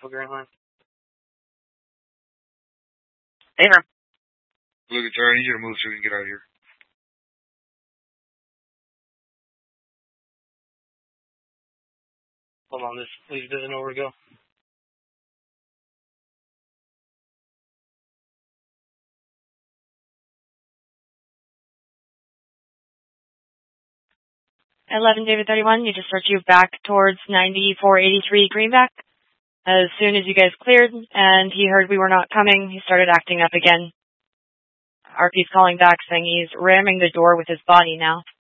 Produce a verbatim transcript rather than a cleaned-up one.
Alpha Green Line. Hey, man. Look, Terry, I need you to move so we can get out of here. Hold on, this lead doesn't know where to go. eleven David thirty-one, you just start you back towards ninety-four eighty-three Greenback. As soon as you guys cleared and he heard we were not coming, he started acting up again. R P's calling back saying he's ramming the door with his body now.